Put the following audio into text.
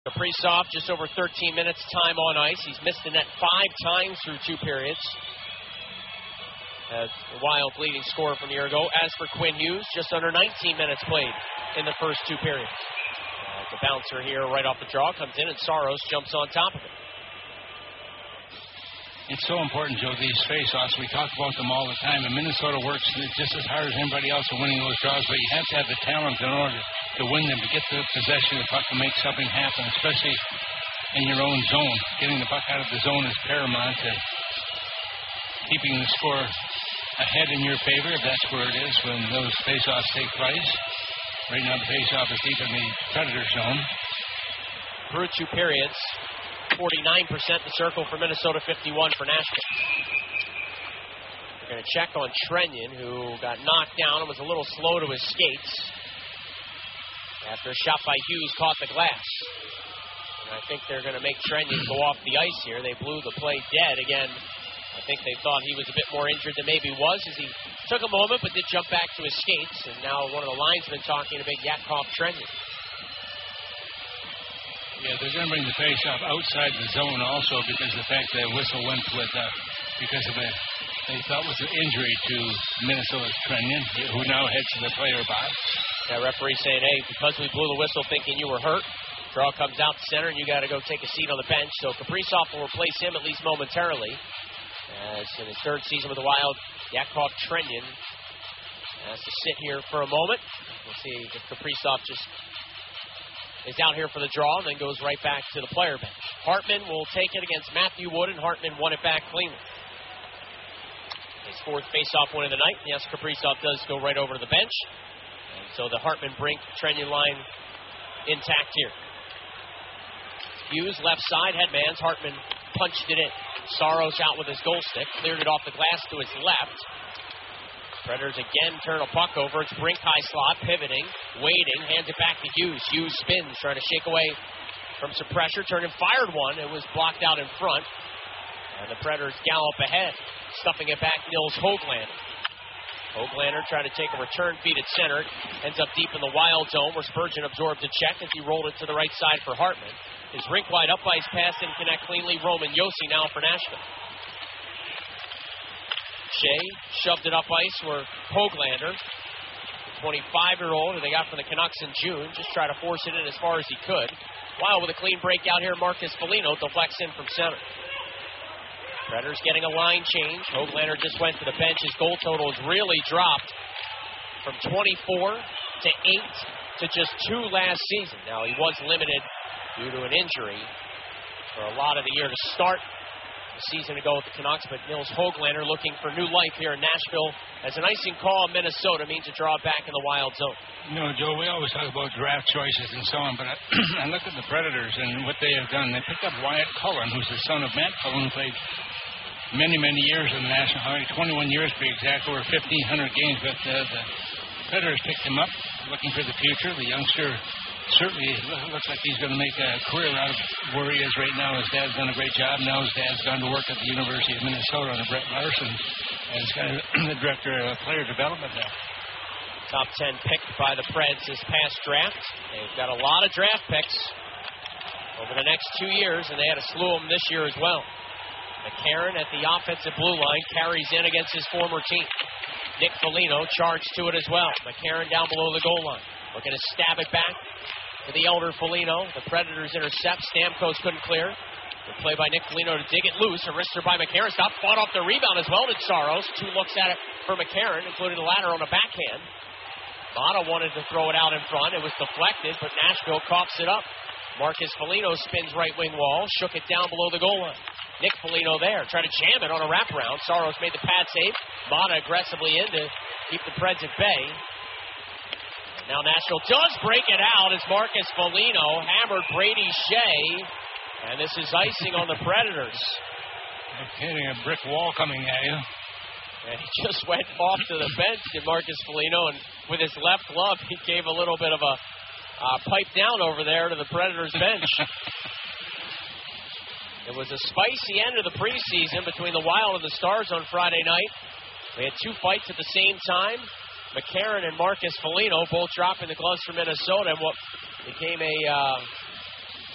Kaprizov, just over 13 minutes time on ice. He's missed the net 5 times through 2 periods. As the Wild leading scorer from a year ago. As for Quinn Hughes, just under 19 minutes played in the first 2 periods. The bouncer here right off the draw comes in, and Saros jumps on top of it. It's so important, Joe, these face-offs. We talk about them all the time, and Minnesota works just as hard as anybody else in winning those draws, but you have to have the talent in order to win them, to get the possession of the puck and make something happen, especially in your own zone. Getting the puck out of the zone is paramount to keeping the score ahead in your favor. That's where it is when those face-offs take place. Right now, the face-off is deep in the Predator zone. Through 2 periods. 49% the circle for Minnesota, 51 for Nashville. They're going to check on Trenyon, who got knocked down and was a little slow to his skates after a shot by Hughes caught the glass. And I think they're going to make Trenyon go off the ice here. They blew the play dead again. I think they thought he was a bit more injured than maybe he was, as he took a moment but did jump back to his skates. And now one of the linesmen talking about Yakov Trenyon. Yeah, they're going to bring the face-off outside the zone also because of the fact that whistle went with because of it. They thought was an injury to Minnesota's Trenyon, who now heads to the player box. Yeah, referee saying, hey, because we blew the whistle thinking you were hurt, draw comes out the center and you got to go take a seat on the bench. So Kaprizov will replace him at least momentarily. As in his 3rd season with the Wild, Yakov Trenyon has to sit here for a moment. We'll see if Kaprizov just is out here for the draw and then goes right back to the player bench. Hartman will take it against Matthew Wood, and Hartman won it back cleanly. His 4th face-off win of the night. Yes, Kaprizov does go right over to the bench. And so the Hartman-Brink-Trenyon line intact here. Hughes, left side, headmans. Hartman punched it in. Saros out with his goal stick. Cleared it off the glass to his left. Predators again turn a puck over. It's Brink high slot, pivoting, waiting, hands it back to Hughes. Hughes spins, trying to shake away from some pressure. Turned and fired one. It was blocked out in front. And the Predators gallop ahead, stuffing it back Nils Höglander. Höglander trying to take a return feed at center. Ends up deep in the Wild zone where Spurgeon absorbed a check as he rolled it to the right side for Hartman. His rink-wide up-ice pass didn't connect cleanly. Roman Josi now for Nashville. Shea shoved it up ice where Höglander, the 25-year-old who they got from the Canucks in June, just tried to force it in as far as he could. While with a clean breakout here, Marcus Foligno deflects in from center. Predators getting a line change. Höglander just went to the bench. His goal total has really dropped from 24 to 8 to just 2 last season. Now, he was limited due to an injury for a lot of the year to start the season ago with the Canucks, but Nils Höglander looking for new life here in Nashville as an icing call in Minnesota means a draw back in the Wild zone. You know, Joe, we always talk about draft choices and so on, but I look at the Predators and what they have done. They picked up Wyatt Cullen, who's the son of Matt Cullen, who played many, many years in the National Hockey, 21 years to be exact, over 1,500 games, but the Predators picked him up, looking for the future. The youngster certainly looks like he's going to make a career out of where he is right now. His dad's done a great job. Now his dad's gone to work at the University of Minnesota under Brett Larson, and he's kind of the director of player development there. Top 10 picked by the Preds this past draft. They've got a lot of draft picks over the next 2 years, and they had a slew of them this year as well. McCarron at the offensive blue line carries in against his former team. Nick Foligno charged to it as well. McCarron down below the goal line. Looking to stab it back to the elder Foligno. The Predators intercept. Stamkos couldn't clear. The play by Nick Foligno to dig it loose. A wrister by McCarron. Stop. Fought off the rebound as well. Did Saros. 2 looks at it for McCarron, including the latter on a backhand. Mata wanted to throw it out in front. It was deflected, but Nashville coughs it up. Marcus Foligno spins right wing wall. Shook it down below the goal line. Nick Foligno there. Tried to jam it on a wraparound. Saros made the pad save. Mata aggressively in to keep the Preds at bay. Now Nashville does break it out as Marcus Foligno hammered Brady Shea. And this is icing on the Predators. Hitting a brick wall coming at you. And he just went off to the bench to Marcus Foligno, and with his left glove, he gave a little bit of a pipe down over there to the Predators bench. It was a spicy end of the preseason between the Wild and the Stars on Friday night. We had 2 fights at the same time. McCarron and Marcus Foligno both dropping the gloves for Minnesota, and what became a